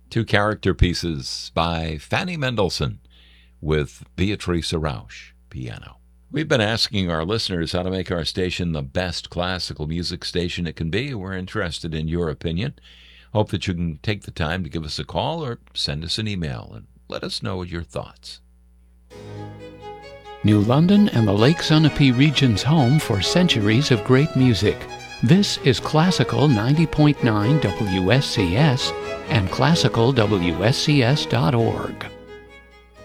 Two character pieces by Fanny Mendelssohn with Beatrice Rausch, piano. We've been asking our listeners how to make our station the best classical music station it can be. We're interested in your opinion. Hope that you can take the time to give us a call or send us an email and let us know your thoughts. New London and the Lake Sunapee region's home for centuries of great music. This is Classical 90.9 WSCS and classicalwscs.org.